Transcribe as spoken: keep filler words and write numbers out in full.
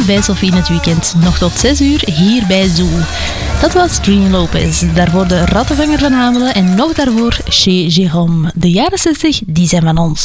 bij Sophie in het weekend. Nog tot zes uur hier bij Zoo. Dat was Trini Lopez. Daarvoor de Rattenvanger van Hamelen en nog daarvoor Chez Jérôme. De jaren zestig, die zijn van ons.